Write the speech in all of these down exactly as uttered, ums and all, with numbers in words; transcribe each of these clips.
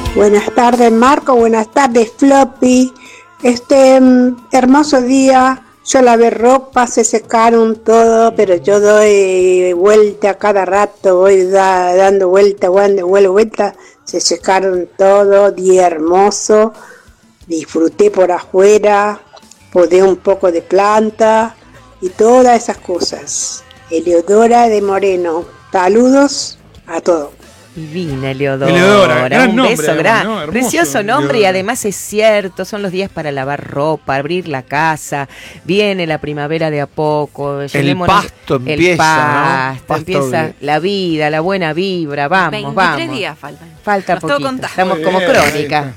Buenas tardes, Marco. Buenas tardes, Floppy. Este mm, hermoso día. Yo lavé ropa, se secaron todo, pero yo doy vuelta cada rato, voy da, dando vuelta, vuelta, vuelta, vuelta. Se secaron todo, día hermoso. Disfruté por afuera, podé un poco de planta y todas esas cosas. Eleodora de Moreno. Saludos a todos. Divina Eleodora, Eleodora, gran un nombre, beso además, grande, ¿no? Hermoso, precioso nombre. Eleodora. Y además es cierto, son los días para lavar ropa, abrir la casa, viene la primavera de a poco, El llenémonos- pasto el empieza, pasto, ¿no? Pasto empieza bien. la vida, la buena vibra, vamos, veintitrés vamos. días faltan. Falta Los tengo poquito, contados. estamos Muy como bien, crónica.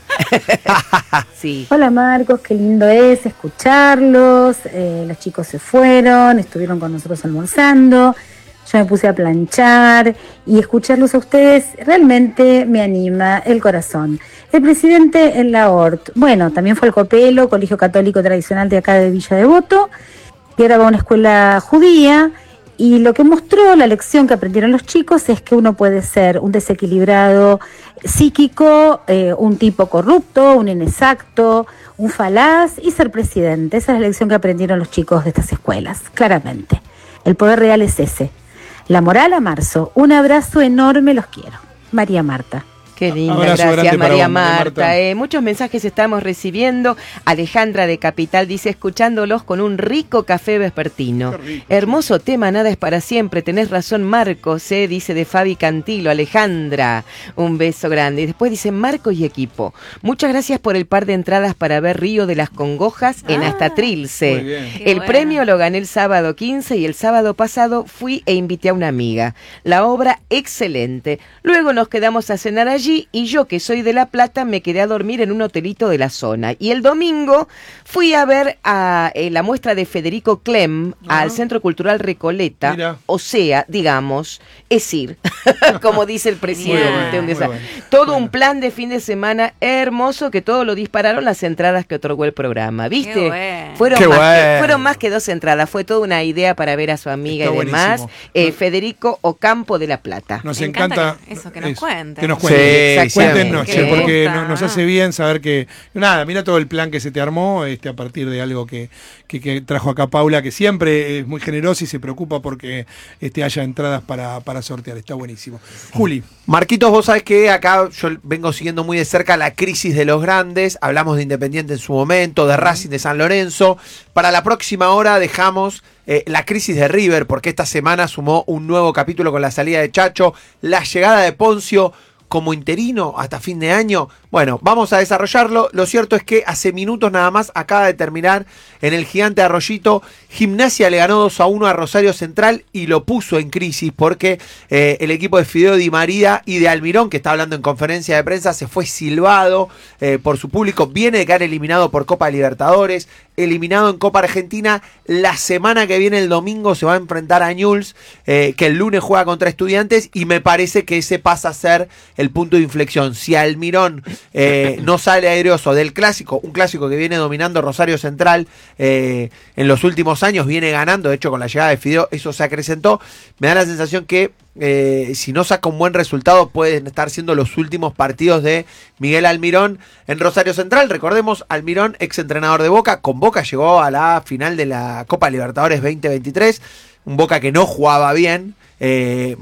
Sí. Hola Marcos, qué lindo es escucharlos. Eh, los chicos se fueron, estuvieron con nosotros almorzando. Yo me puse a planchar y escucharlos a ustedes realmente me anima el corazón. El presidente en la O R T, bueno, también fue al Copelo, Colegio Católico Tradicional de acá de Villa Devoto, y ahora va a una escuela judía. Y lo que mostró la lección que aprendieron los chicos es que uno puede ser un desequilibrado psíquico, eh, un tipo corrupto, un inexacto, un falaz y ser presidente. Esa es la lección que aprendieron los chicos de estas escuelas, claramente. El poder real es ese. La moral a marzo. Un abrazo enorme, los quiero. María Marta. Qué linda, Abrazo gracias grande para María vos, María Marta. Marta. Eh, muchos mensajes estamos recibiendo. Alejandra de Capital dice, escuchándolos con un rico café vespertino. Qué rico. Hermoso tema, nada es para siempre. Tenés razón, Marcos, eh, dice de Fabi Cantilo. Alejandra, un beso grande. Y después dice, Marco y equipo, muchas gracias por el par de entradas para ver Río de las Congojas en Ah, Hasta Trilce. muy bien. Qué El bueno. premio lo gané el sábado quince y el sábado pasado fui e invité a una amiga. La obra excelente. Luego nos quedamos a cenar allí y yo, que soy de La Plata, me quedé a dormir en un hotelito de la zona. Y el domingo fui a ver a eh, la muestra de Federico Clem Ah. al Centro Cultural Recoleta. Mira. O sea, digamos, es ir, como dice el presidente. Muy bueno, un muy desa- bueno. Todo Bueno. un plan de fin de semana hermoso que todo lo dispararon las entradas que otorgó el programa. ¿Viste? Qué bueno. Fueron, Qué más que, bueno. fueron más que dos entradas. Fue toda una idea para ver a su amiga Está y demás. buenísimo. Eh, No- Federico Ocampo de La Plata. Nos Me encanta, encanta que- eso, que nos cuente. Que nos Sí, cuente. sí, Cuéntenos, que che, le porque gusta, no- nos ah. hace bien saber que, nada, mira todo el plan que se te armó este, a partir de algo que, que, que trajo acá Paula, que siempre es muy generosa y se preocupa porque este, haya entradas para, para sortear. Está buenísimo. Juli. Marquitos, vos sabés que acá yo vengo siguiendo muy de cerca la crisis de los grandes. Hablamos de Independiente en su momento, de Racing de San Lorenzo. Para la próxima hora dejamos eh, la crisis de River, porque esta semana sumó un nuevo capítulo con la salida de Chacho, la llegada de Poncio como interino hasta fin de año. Bueno, vamos a desarrollarlo. Lo cierto es que hace minutos nada más acaba de terminar en el Gigante Arroyito. Gimnasia le ganó dos a uno a Rosario Central y lo puso en crisis porque eh, el equipo de Fideo Di María y de Almirón, que está hablando en conferencia de prensa, se fue silbado eh, por su público. Viene de quedar eliminado por Copa Libertadores, eliminado en Copa Argentina. La semana que viene, el domingo, se va a enfrentar a Newell's, eh, que el lunes juega contra Estudiantes, y me parece que ese pasa a ser el punto de inflexión. Si Almirón eh, no sale airoso del clásico, un clásico que viene dominando Rosario Central eh, en los últimos años, viene ganando, de hecho con la llegada de Fideo eso se acrecentó, me da la sensación que eh, si no saca un buen resultado pueden estar siendo los últimos partidos de Miguel Almirón en Rosario Central. Recordemos, Almirón, ex entrenador de Boca, con Boca llegó a la final de la Copa Libertadores veinte veintitrés, un Boca que no jugaba bien, eh,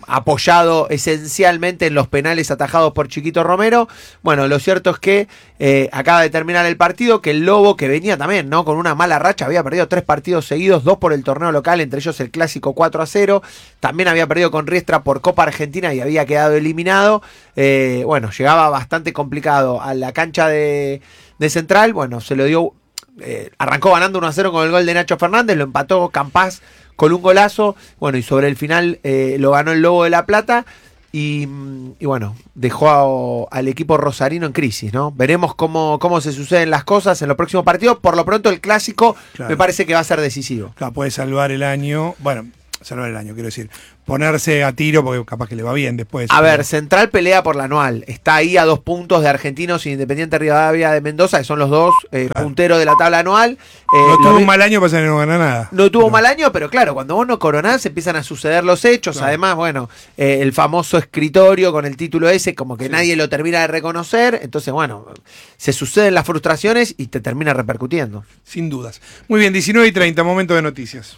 apoyado esencialmente en los penales atajados por Chiquito Romero. Bueno, lo cierto es que eh, acaba de terminar el partido, que el Lobo, que venía también, ¿no?, con una mala racha, había perdido tres partidos seguidos, dos por el torneo local, entre ellos el clásico cuatro a cero, también había perdido con Riestra por Copa Argentina y había quedado eliminado. Eh, bueno, llegaba bastante complicado a la cancha de, de Central. Bueno, se lo dio, eh, arrancó ganando uno a cero con el gol de Nacho Fernández, lo empató Campás con un golazo, bueno, y sobre el final eh, lo ganó el Lobo de La Plata y, y bueno, dejó a, al equipo rosarino en crisis, ¿no? Veremos cómo, cómo se suceden las cosas en los próximos partidos. Por lo pronto el clásico Claro. me parece que va a ser decisivo. Claro, puede salvar el año. Bueno, salvar el año, quiero decir. Ponerse a tiro porque capaz que le va bien después. A ver, Central pelea por la anual. Está ahí a dos puntos de Argentinos y Independiente Rivadavia de Mendoza, que son los dos eh, claro. punteros de la tabla anual. Eh, no tuvo vi- un mal año, pasa que no gana nada. No tuvo pero, mal año, pero claro, cuando vos no coronás empiezan a suceder los hechos. Claro. Además, bueno, eh, el famoso escritorio con el título ese, como que Sí. nadie lo termina de reconocer. Entonces, bueno, se suceden las frustraciones y te termina repercutiendo. Sin dudas. Muy bien, diecinueve y treinta, momento de noticias.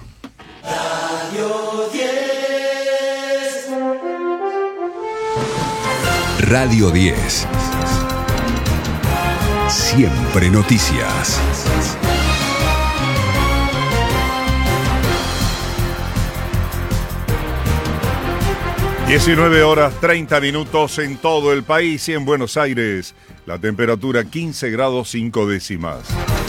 Radio diez. Siempre noticias. diecinueve horas treinta minutos en todo el país y en Buenos Aires. La temperatura quince grados cinco décimas.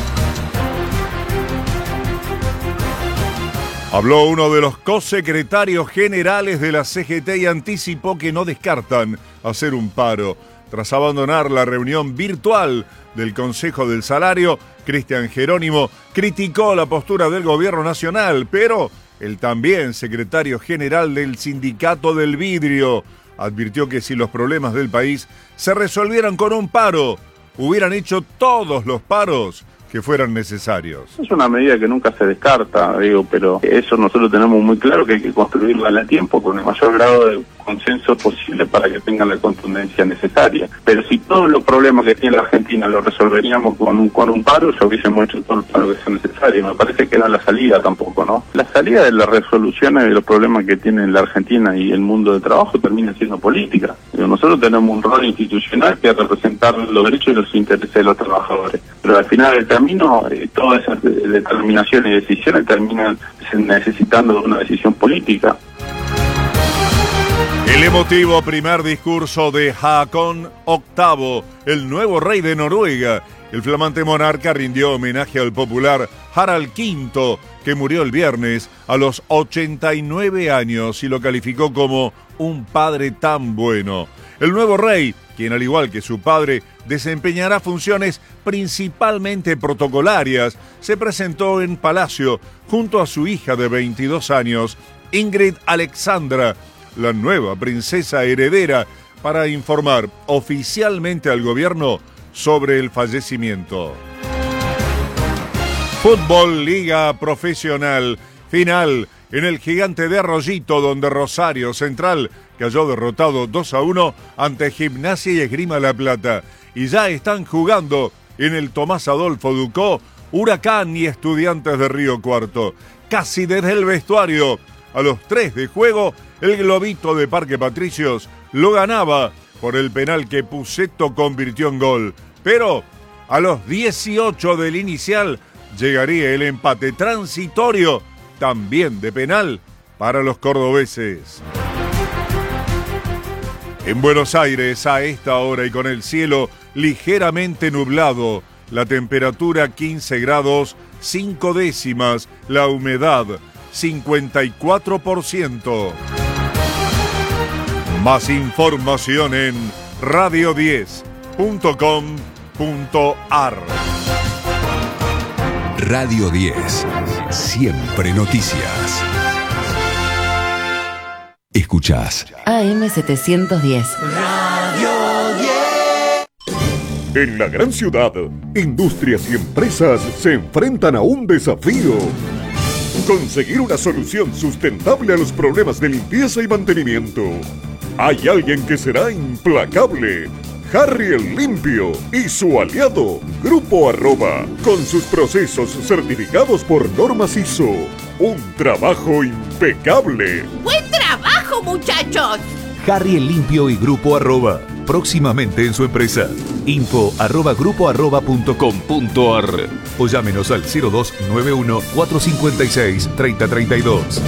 Habló uno de los cosecretarios generales de la C G T y anticipó que no descartan hacer un paro. Tras abandonar la reunión virtual del Consejo del Salario, Cristian Jerónimo criticó la postura del gobierno nacional, pero el también secretario general del Sindicato del Vidrio advirtió que si los problemas del país se resolvieran con un paro, hubieran hecho todos los paros que fueran necesarios. Es una medida que nunca se descarta, digo, pero eso nosotros tenemos muy claro que hay que construirla a tiempo con el mayor grado de consenso posible para que tengan la contundencia necesaria. Pero si todos los problemas que tiene la Argentina los resolveríamos con un, con un paro, ya hubiésemos hecho todo el paro que sea necesario. Me parece que no es la salida tampoco, ¿no? La salida de las resoluciones de los problemas que tiene la Argentina y el mundo del trabajo termina siendo política. Digo, nosotros tenemos un rol institucional que es representar los derechos y los intereses de los trabajadores. Pero al final del camino, eh, todas esas determinaciones y decisiones terminan necesitando de una decisión política. El emotivo primer discurso de Haakon octavo, el nuevo rey de Noruega. El flamante monarca rindió homenaje al popular Harald quinto, que murió el viernes a los ochenta y nueve años y lo calificó como un padre tan bueno. El nuevo rey, quien al igual que su padre desempeñará funciones principalmente protocolarias, se presentó en Palacio junto a su hija de veintidós años, Ingrid Alexandra, la nueva princesa heredera, para informar oficialmente al gobierno sobre el fallecimiento. Fútbol Liga Profesional, final en el Gigante de Arroyito, donde Rosario Central cayó derrotado dos a uno ante Gimnasia y Esgrima La Plata. Y ya están jugando en el Tomás Adolfo Ducó, Huracán y Estudiantes de Río Cuarto. Casi desde el vestuario, a los tres de juego, el globito de Parque Patricios lo ganaba por el penal que Pusetto convirtió en gol. Pero a los dieciocho del inicial llegaría el empate transitorio, también de penal, para los cordobeses. En Buenos Aires, a esta hora y con el cielo ligeramente nublado, la temperatura quince grados cinco décimas, la humedad cincuenta y cuatro por ciento. Más información en radio diez punto com punto ar. Radio diez. Siempre noticias. Escuchás A M setecientos diez. En la gran ciudad, industrias y empresas se enfrentan a un desafío. Conseguir una solución sustentable a los problemas de limpieza y mantenimiento. Hay alguien que será implacable. Harry el Limpio y su aliado, Grupo Arroba, con sus procesos certificados por normas I S O. Un trabajo impecable. ¡Buen trabajo, muchachos! Harry el Limpio y Grupo Arroba, próximamente en su empresa. Info arroba grupo arroba punto com punto ar o llámenos al cero dos nueve uno cuatro cinco seis tres cero tres dos.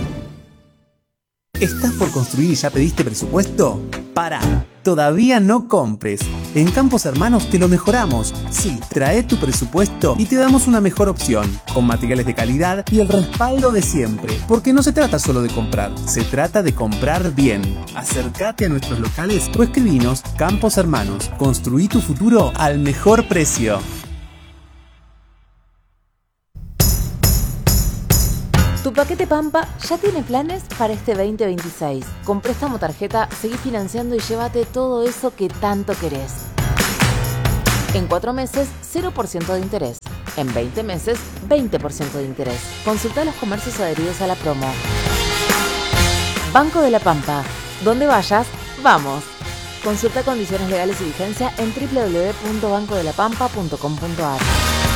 ¿Estás por construir y ya pediste presupuesto? Pará, todavía no compres. En Campos Hermanos te lo mejoramos. Sí, trae tu presupuesto y te damos una mejor opción, con materiales de calidad y el respaldo de siempre. Porque no se trata solo de comprar, se trata de comprar bien. Acércate a nuestros locales o escribinos Campos Hermanos. Construí tu futuro al mejor precio. Tu Paquete Pampa ya tiene planes para este veinte veintiséis. Con préstamo tarjeta, seguí financiando y llévate todo eso que tanto querés. En cuatro meses, cero por ciento de interés. En veinte meses, veinte por ciento de interés. Consulta los comercios adheridos a la promo. Banco de la Pampa. Donde vayas, vamos. Consulta condiciones legales y vigencia en doble u doble u doble u punto banco de la pampa punto com punto a r.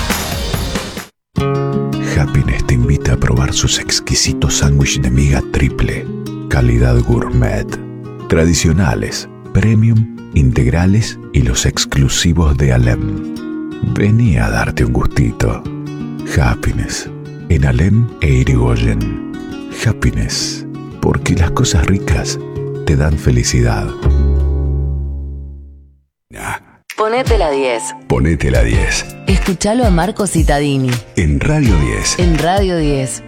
Happiness te invita a probar sus exquisitos sándwiches de miga triple. Calidad gourmet. Tradicionales, premium, integrales y los exclusivos de Alem. Vení a darte un gustito. Happiness. En Alem e Irigoyen. Happiness. Porque las cosas ricas te dan felicidad. Ponete la diez. Ponete la diez. Escuchalo a Marco Cittadini. En Radio diez. En Radio diez.